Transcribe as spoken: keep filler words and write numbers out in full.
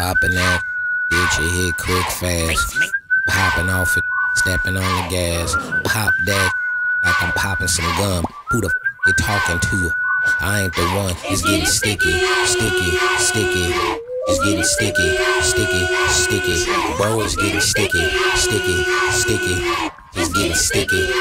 Hopping that, get your hit quick fast. Popping off it, stepping on the gas. Pop that like I'm popping some gum. Who the f you talking to? I ain't the one. It's getting sticky, sticky, sticky. It's getting sticky, sticky, sticky. Bro, it's getting sticky, sticky, sticky. It's getting sticky.